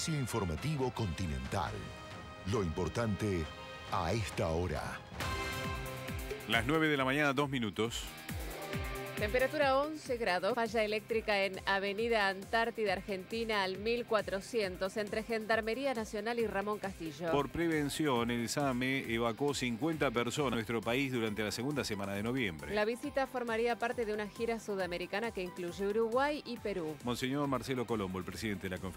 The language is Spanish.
servicio informativo Continental. Lo importante a esta hora. Las 9 de la mañana, 2 minutos. Temperatura 11 grados, falla eléctrica en Avenida Antártida Argentina al 1400 entre Gendarmería Nacional y Ramón Castillo. Por prevención, el SAME evacuó 50 personas a nuestro país durante la segunda semana de noviembre. La visita formaría parte de una gira sudamericana que incluye Uruguay y Perú. Monseñor Marcelo Colombo, el presidente de la Conferencia